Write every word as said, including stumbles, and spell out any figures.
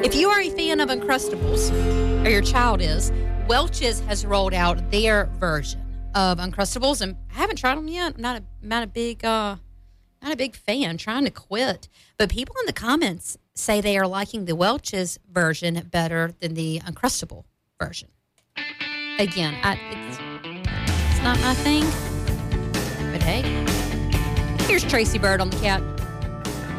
If you are a fan of Uncrustables, or your child is, Welch's has rolled out their version of Uncrustables, and I haven't tried them yet. I'm not a, not a big, uh, not a big fan. Trying to quit, but people in the comments say they are liking the Welch's version better than the Uncrustable version. Again, I, it's it's not my thing, but hey, here's Tracy Bird on the Cat.